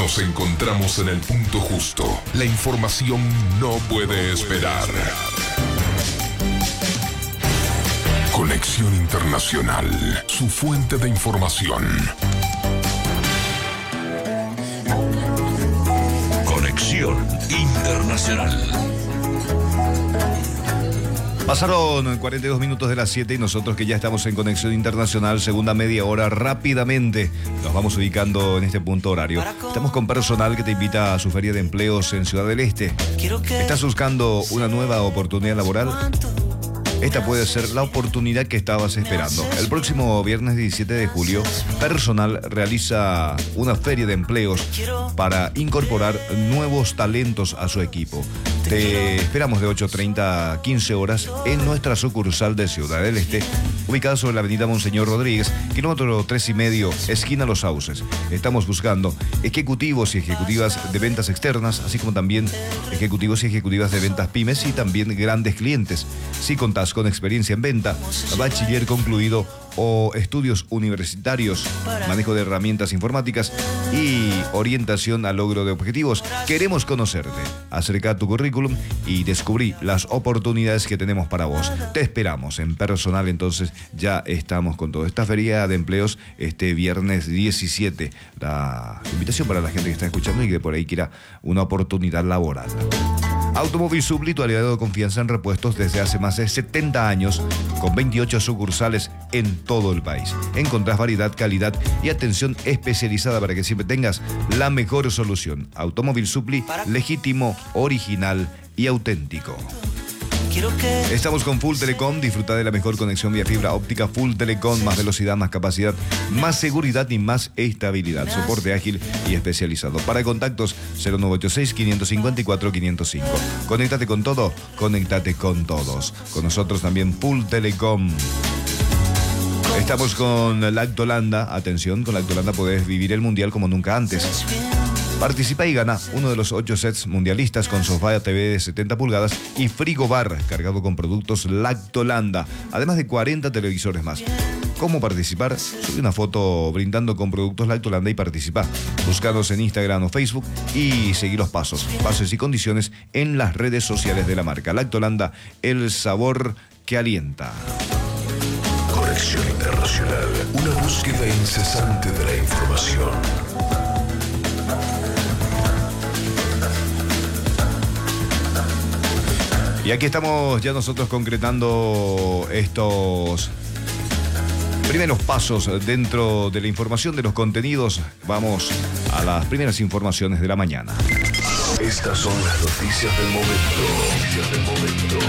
Nos encontramos en el punto justo. La información no puede esperar. Conexión Internacional, su fuente de información. Conexión Internacional. Pasaron 42 minutos de las 7 y nosotros que ya estamos en Conexión Internacional, segunda media hora, rápidamente nos vamos ubicando en este punto horario. Estamos con personal que te invita a su feria de empleos en Ciudad del Este. ¿Estás buscando una nueva oportunidad laboral? Esta puede ser la oportunidad que estabas esperando. El próximo viernes 17 de julio, Personal realiza una feria de empleos para incorporar nuevos talentos a su equipo. Te esperamos de 8:30 a 15 horas en nuestra sucursal de Ciudad del Este, ubicada sobre la avenida Monseñor Rodríguez, kilómetro 3,5, esquina Los Sauces. Estamos buscando ejecutivos y ejecutivas de ventas externas, así como también ejecutivos y ejecutivas de ventas pymes y también grandes clientes. Si contás con experiencia en venta, bachiller concluido o estudios universitarios, manejo de herramientas informáticas y orientación al logro de objetivos, queremos conocerte. Acerca tu currículum y descubrí las oportunidades que tenemos para vos. Te esperamos en Personal, entonces ya estamos con todo. Esta feria de empleos este viernes 17. La invitación para la gente que está escuchando y que por ahí quiera una oportunidad laboral. Automóvil Supply, tu aliado de confianza en repuestos desde hace más de 70 años, con 28 sucursales en todo el país. Encontrás variedad, calidad y atención especializada para que siempre tengas la mejor solución. Automóvil Supply, legítimo, original y auténtico. Estamos con Full Telecom. Disfruta de la mejor conexión vía fibra óptica Full Telecom. Más velocidad, más capacidad, más seguridad y más estabilidad. Soporte ágil y especializado. Para contactos 0986-554-505. Conéctate con todo, conéctate con todos. Con nosotros también Full Telecom. Estamos con Lactolanda. Atención, con Lactolanda podés vivir el mundial como nunca antes. Participa y gana uno de los 8 sets mundialistas con sofá TV de 70 pulgadas y frigobar cargado con productos Lactolanda, además de 40 televisores más. ¿Cómo participar? Sube una foto brindando con productos Lactolanda y participa. Búscanos en Instagram o Facebook y seguí los pasos, bases y condiciones en las redes sociales de la marca. Lactolanda, el sabor que alienta. Conexión Internacional, una búsqueda incesante de la información. Y aquí estamos ya nosotros concretando estos primeros pasos dentro de la información de los contenidos. Vamos a las primeras informaciones de la mañana. Estas son las noticias del momento.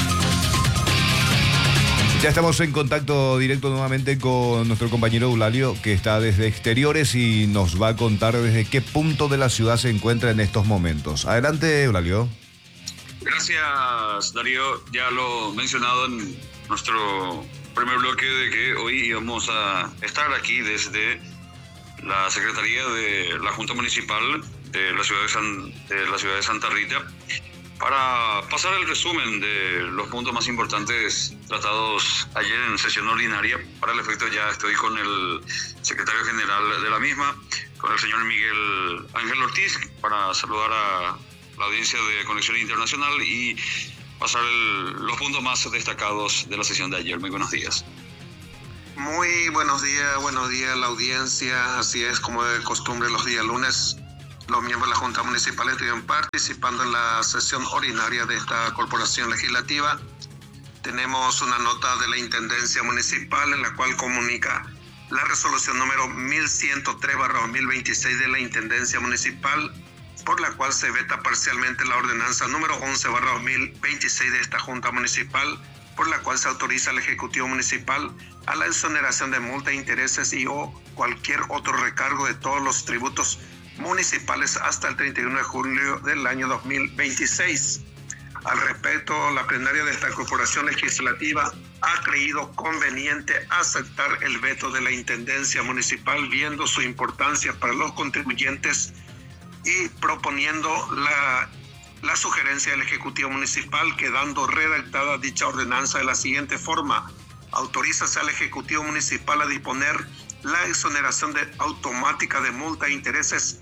Ya estamos en contacto directo nuevamente con nuestro compañero Eulalio, que está desde exteriores y nos va a contar desde qué punto de la ciudad se encuentra en estos momentos. Adelante, Eulalio. Gracias, Darío. Ya lo mencionado en nuestro primer bloque de que hoy íbamos a estar aquí desde la Secretaría de la Junta Municipal de la ciudad de Santa Rita para pasar el resumen de los puntos más importantes tratados ayer en sesión ordinaria. Para el efecto ya estoy con el secretario general de la misma, con el señor Miguel Ángel Ortiz, para saludar a la audiencia de Conexión Internacional y pasar los puntos más destacados de la sesión de ayer. Muy buenos días. Muy buenos días a la audiencia. Así es, como de costumbre, los días lunes los miembros de la Junta Municipal estuvieron participando en la sesión ordinaria de esta corporación legislativa. Tenemos una nota de la Intendencia Municipal en la cual comunica la resolución número 1103/2026 de la Intendencia Municipal, por la cual se veta parcialmente la ordenanza número 11/2026 de esta Junta Municipal, por la cual se autoriza al Ejecutivo Municipal a la exoneración de multas, intereses y o cualquier otro recargo de todos los tributos municipales hasta el 31 de julio del año 2026. Al respecto, la plenaria de esta corporación legislativa ha creído conveniente aceptar el veto de la Intendencia Municipal, viendo su importancia para los contribuyentes y proponiendo la sugerencia del Ejecutivo Municipal, quedando redactada dicha ordenanza de la siguiente forma: autorízase al Ejecutivo Municipal a disponer la exoneración automática de multa e intereses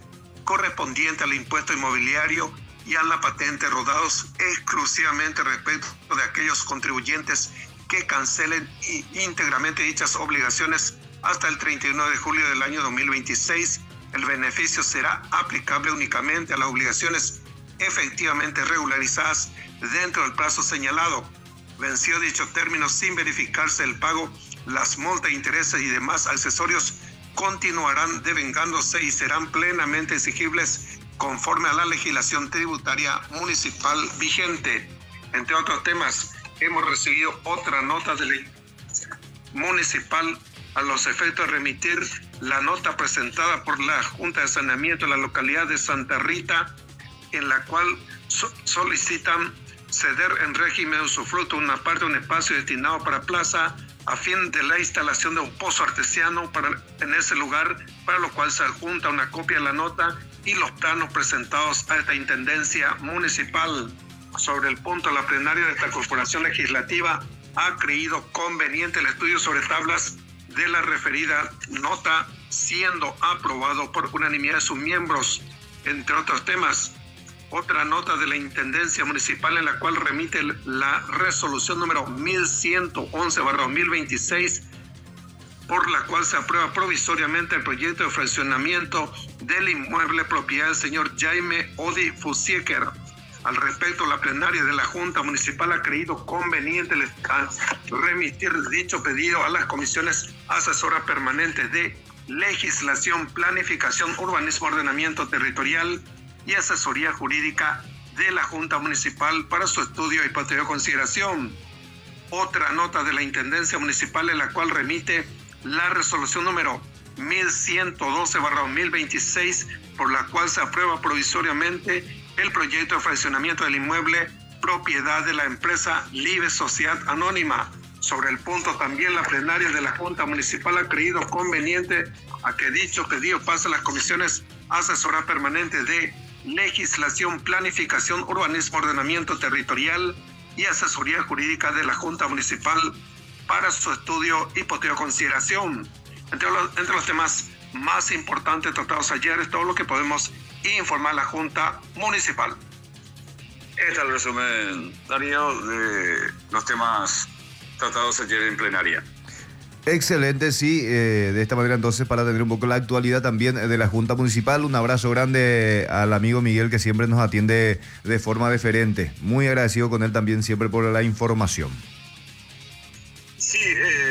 correspondiente al impuesto inmobiliario y a la patente, rodados exclusivamente respecto de aquellos contribuyentes que cancelen íntegramente dichas obligaciones hasta el 31 de julio del año 2026. El beneficio será aplicable únicamente a las obligaciones efectivamente regularizadas dentro del plazo señalado. Vencido dicho término sin verificarse el pago, las multas, intereses y demás accesorios continuarán devengándose y serán plenamente exigibles conforme a la legislación tributaria municipal vigente. Entre otros temas, hemos recibido otra nota de ley municipal a los efectos de remitir la nota presentada por la Junta de Saneamiento de la localidad de Santa Rita, en la cual solicitan ceder en régimen de usufructo una parte de un espacio destinado para plaza a fin de la instalación de un pozo artesiano en ese lugar, para lo cual se adjunta una copia de la nota y los planos presentados a esta intendencia municipal. Sobre el punto, la plenaria de esta corporación legislativa ha creído conveniente el estudio sobre tablas de la referida nota, siendo aprobado por unanimidad de sus miembros. Entre otros temas, otra nota de la Intendencia Municipal en la cual remite la resolución número 1111/2026, por la cual se aprueba provisoriamente el proyecto de fraccionamiento del inmueble propiedad del señor Jaime Odi Fusieker. Al respecto, la plenaria de la Junta Municipal ha creído conveniente remitir dicho pedido a las comisiones asesoras permanentes de Legislación, Planificación, Urbanismo, Ordenamiento Territorial y Asesoría Jurídica de la Junta Municipal para su estudio y posterior consideración. Otra nota de la Intendencia Municipal en la cual remite la resolución número 1112/2026, por la cual se aprueba provisoriamente el proyecto de fraccionamiento del inmueble propiedad de la empresa Live Sociedad Anónima. Sobre el punto, también la plenaria de la Junta Municipal ha creído conveniente a que dicho pedido pase a las comisiones asesoras permanentes de Legislación, Planificación, Urbanismo, Ordenamiento Territorial y Asesoría Jurídica de la Junta Municipal para su estudio y posterior consideración. Entre los temas más importantes tratados ayer es todo lo que podemos informar a la Junta Municipal. Este es el resumen, Darío, de los temas tratados ayer en plenaria. Excelente, sí, de esta manera entonces para tener un poco la actualidad también de la Junta Municipal. Un abrazo grande al amigo Miguel que siempre nos atiende de forma deferente. Muy agradecido con él también siempre por la información. Sí,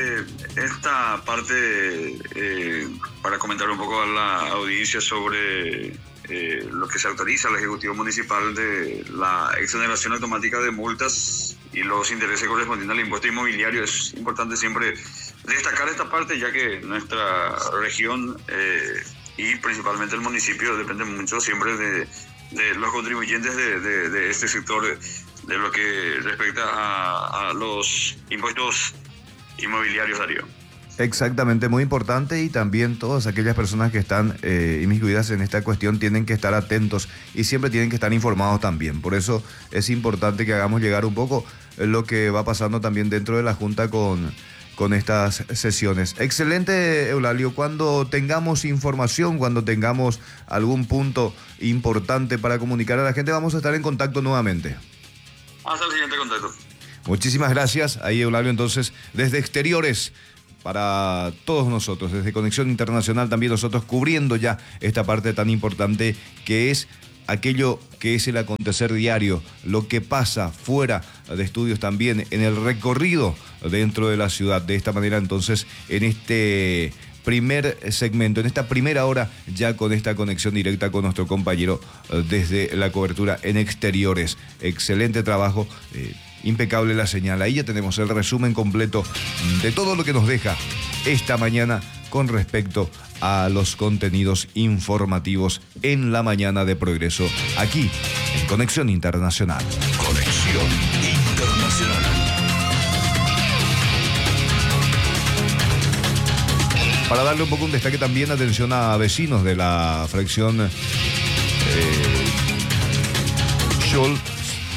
esta parte para comentar un poco a la audiencia sobre lo que se autoriza al Ejecutivo Municipal de la exoneración automática de multas y los intereses correspondientes al impuesto inmobiliario. Es importante siempre destacar esta parte, ya que nuestra región y principalmente el municipio depende mucho siempre de los contribuyentes de este sector, de lo que respecta a los impuestos inmobiliarios, Darío. Exactamente, muy importante, y también todas aquellas personas que están inmiscuidas en esta cuestión tienen que estar atentos y siempre tienen que estar informados también. Por eso es importante que hagamos llegar un poco lo que va pasando también dentro de la Junta con estas sesiones. Excelente, Eulalio. Cuando tengamos información, cuando tengamos algún punto importante para comunicar a la gente, vamos a estar en contacto nuevamente. Hasta el siguiente contacto. Muchísimas gracias. Ahí Eulalio entonces desde Exteriores para todos nosotros, desde Conexión Internacional también nosotros cubriendo ya esta parte tan importante que es aquello que es el acontecer diario, lo que pasa fuera de estudios también, en el recorrido dentro de la ciudad. De esta manera entonces en este primer segmento, en esta primera hora, ya con esta conexión directa con nuestro compañero desde la cobertura en Exteriores. Excelente trabajo. Impecable la señal. Ahí ya tenemos el resumen completo de todo lo que nos deja esta mañana con respecto a los contenidos informativos en la mañana de Progreso, aquí en Conexión Internacional. Conexión Internacional. Para darle un poco un destaque también, atención a vecinos de la fracción Scholl,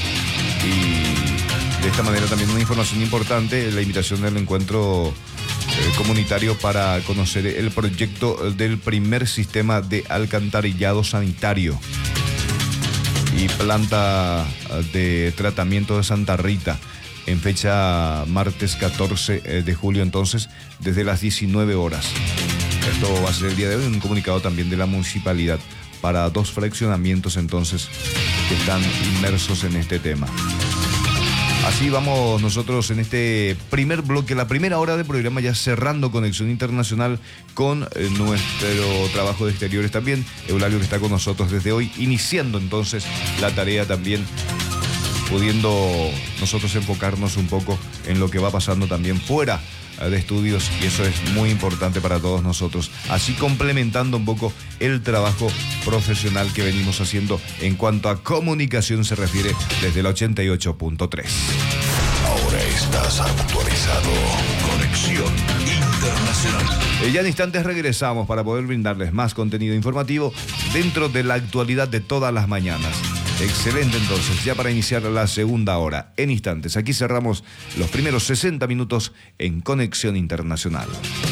y de esta manera también una información importante, la invitación del encuentro comunitario para conocer el proyecto del primer sistema de alcantarillado sanitario y planta de tratamiento de Santa Rita en fecha martes 14 de julio, entonces, desde las 19 horas. Esto va a ser el día de hoy, un comunicado también de la municipalidad para 2 fraccionamientos, entonces, que están inmersos en este tema. Así vamos nosotros en este primer bloque, la primera hora del programa, ya cerrando Conexión Internacional con nuestro trabajo de exteriores también. Eulalio, que está con nosotros desde hoy, iniciando entonces la tarea también, pudiendo nosotros enfocarnos un poco en lo que va pasando también fuera de estudios, y eso es muy importante para todos nosotros, así complementando un poco el trabajo profesional que venimos haciendo en cuanto a comunicación se refiere desde el 88.3. Ahora estás actualizado. Conexión Internacional. Ya en instantes regresamos para poder brindarles más contenido informativo dentro de la actualidad de todas las mañanas. Excelente, entonces, ya para iniciar la segunda hora. En instantes, aquí cerramos los primeros 60 minutos en Conexión Internacional.